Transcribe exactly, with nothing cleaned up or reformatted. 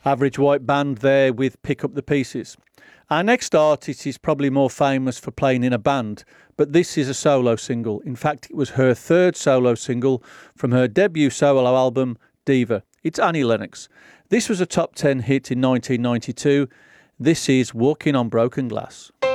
Average White Band there with Pick Up the Pieces. Our next artist is probably more famous for playing in a band, but this is a solo single. In fact, it was her third solo single from her debut solo album, Diva. It's Annie Lennox. This was a top ten hit in nineteen ninety-two. This is Walking on Broken Glass.